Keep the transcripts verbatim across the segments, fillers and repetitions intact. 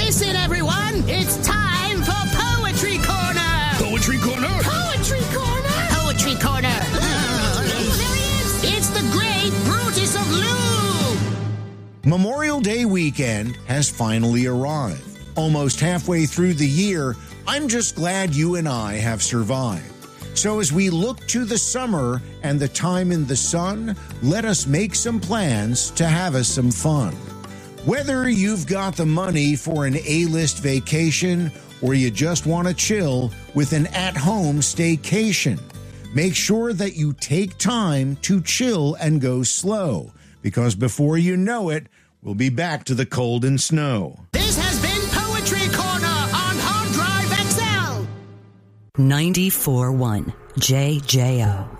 Listen, everyone, it's time for Poetry Corner. Poetry Corner? Poetry Corner? Poetry Corner. Oh, there he is. It's the great Brutus of Lou. Memorial Day weekend has finally arrived. Almost halfway through the year, I'm just glad you and I have survived. So as we look to the summer and the time in the sun, let us make some plans to have us some fun. Whether you've got the money for an A-list vacation or you just want to chill with an at-home staycation, make sure that you take time to chill and go slow, because before you know it, we'll be back to the cold and snow. This has been Poetry Corner on Hard Drive X L. ninety-four point one J J O.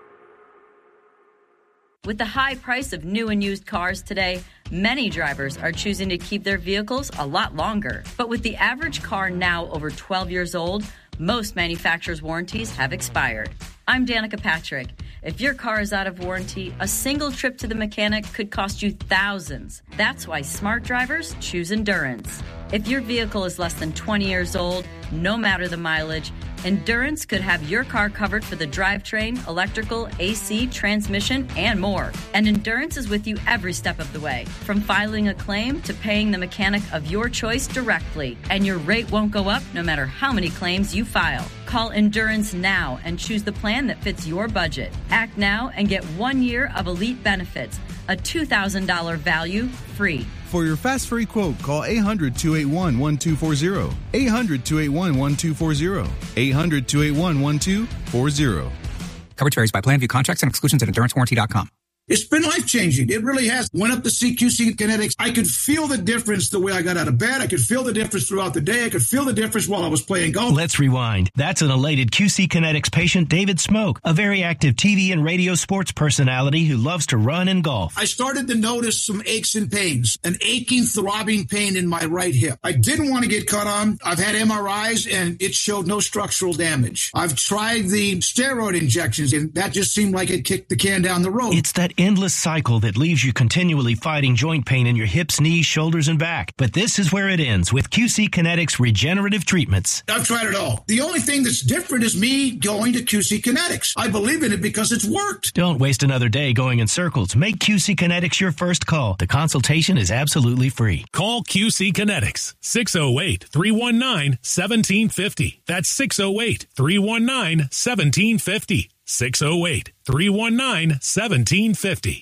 With the high price of new and used cars today, many drivers are choosing to keep their vehicles a lot longer. But with the average car now over twelve years old, most manufacturers' warranties have expired. I'm Danica Patrick. If your car is out of warranty, a single trip to the mechanic could cost you thousands. That's why smart drivers choose Endurance. If your vehicle is less than twenty years old, no matter the mileage, Endurance could have your car covered for the drivetrain, electrical, A C, transmission, and more. And Endurance is with you every step of the way, from filing a claim to paying the mechanic of your choice directly. And your rate won't go up no matter how many claims you file. Call Endurance now and choose the plan that fits your budget. Act now and get one year of elite benefits, a two thousand dollars value free. For your fast free quote, call eight hundred, two eight one, one two four zero. eight hundred, two eight one, one two four zero. eight hundred, two eight one, one two four zero. Coverage varies by plan. View contracts and exclusions at endurance warranty dot com. It's been life-changing. It really has. Went up to see Q C Kinetics. I could feel the difference the way I got out of bed. I could feel the difference throughout the day. I could feel the difference while I was playing golf. Let's rewind. That's an elated Q C Kinetics patient, David Smoke, a very active T V and radio sports personality who loves to run and golf. I started to notice some aches and pains, an aching, throbbing pain in my right hip. I didn't want to get cut on. I've had M R Is, and it showed no structural damage. I've tried the steroid injections, and that just seemed like it kicked the can down the road. It's that endless cycle that leaves you continually fighting joint pain in your hips, knees, shoulders, and back. But this is where it ends with Q C Kinetics regenerative treatments. I've tried it all. The only thing that's different is me going to Q C Kinetics. I believe in it because it's worked. Don't waste another day going in circles. Make Q C Kinetics your first call. The consultation is absolutely free. Call Q C Kinetics, six oh eight, three one nine, one seven five oh. That's six oh eight, three one nine, one seven five oh. six oh eight, three one nine, one seven five oh.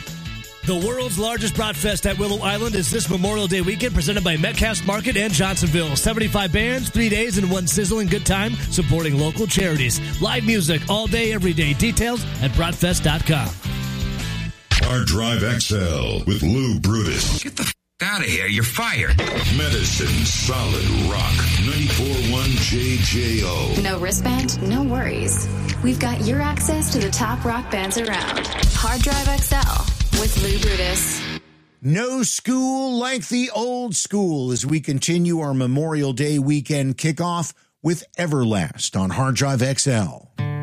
The world's largest Bratfest at Willow Island is this Memorial Day weekend, presented by Metcalfe's Market and Johnsonville. seventy-five bands, three days, and one sizzling good time, supporting local charities. Live music all day, every day. Details at bratfest dot com. Hard Drive X L with Lou Brutus. Get the f*** out of here. You're fired. Medicine Solid Rock. ninety-four point one J J O. No wristband? No worries. We've got your access to the top rock bands around. Hard Drive X L with Lou Brutus. No school like the old school as we continue our Memorial Day weekend kickoff with Everlast on Hard Drive X L.